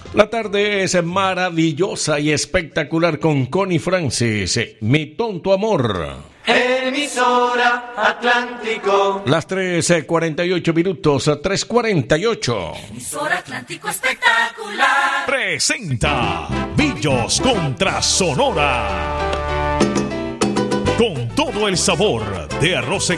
La tarde es maravillosa y espectacular con Connie Francis, Mi Tonto Amor. Emisora Atlántico. Las 3:48 minutos, 3:48. Emisora Atlántico espectacular. Presenta Billos contra Sonora. Con todo el sabor de arroz